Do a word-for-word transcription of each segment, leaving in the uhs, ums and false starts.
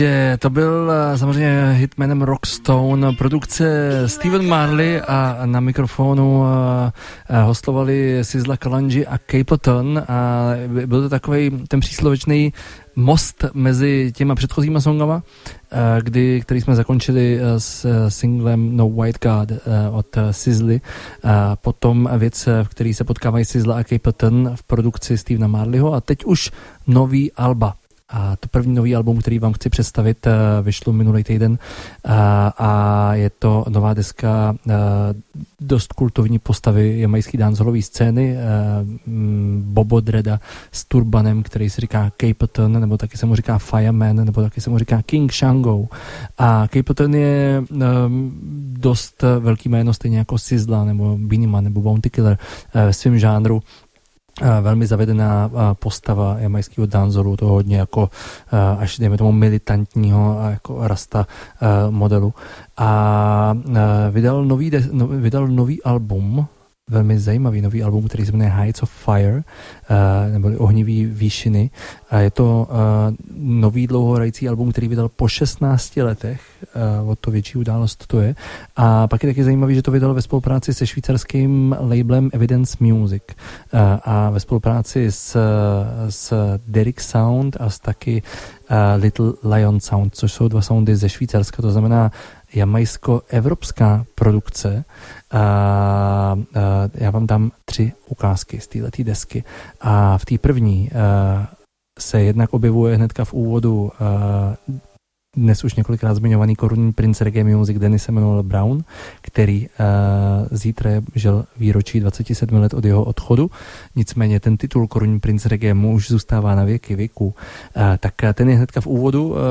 Je, to byl samozřejmě hit jménem Rockstone, produkce Stephen Marley a na mikrofonu hostovali Sizzla Kalonji a Capleton a byl to takový ten příslovečný most mezi těma předchozíma songama, kdy, který jsme zakončili s singlem No White God od Sizzly. Potom věc, v který se potkávají Sizzla a Capleton v produkci Stevena Marleyho a teď už nový alba. A to první nový album, který vám chci představit, vyšlo minulý týden a, a je to nová deska dost kultovní postavy jamajské dancehallové scény, Bobo Dredda s turbanem, který se říká Capleton, nebo taky se mu říká Fireman, nebo taky se mu říká King Shango. A Capleton je dost velký jméno, stejně jako Sizzla, nebo Beenie Man, nebo Bounty Killer ve svém žánru. Velmi zavedená postava jamajského dancehallu, to hodně jako až dejme tomu militantního jako rasta modelu. A vydal nový, de, no, vydal nový album, velmi zajímavý nový album, který se jmenuje Heights of Fire, uh, nebo Ohnivý výšiny. A je to uh, nový dlouhohrající album, který vydal po šestnácti letech, uh, o to větší událost to je. A pak je taky zajímavý, že to vydal ve spolupráci se švýcarským labelem Evidence Music uh, a ve spolupráci s, s Derrick Sound a s taky uh, Little Lion Sound, což jsou dva soundy ze Švýcarska, to znamená jamajsko-evropská produkce. A, a já vám dám tři ukázky z této desky. A v té první a, se jednak objevuje hnedka v úvodu a, dnes už několikrát zmiňovaný korunní princ reggae music Dennis Emmanuel Brown, který uh, zítra je žil výročí dvacet sedm let od jeho odchodu. Nicméně ten titul korunní princ reggae mu už zůstává na věky věku. Uh, tak ten je hnedka v úvodu uh,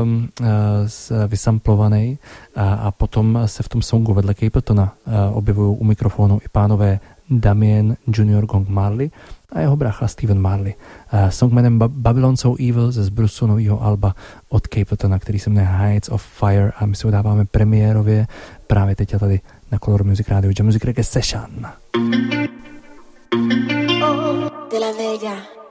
uh, vysamplovaný uh, a potom se v tom songu vedle Capletona uh, objevují u mikrofonu i pánové Damien Junior Gong Marley a jeho brácha Stephen Marley. Uh, song jménem Babylon So Evil ze Zbrusu nového alba od Capletona, který se jmenuje Heights of Fire a my se ho dáváme premiérově právě teď a tady na Color Music Radio Jam Music Reggae Session. Oh, de la bella.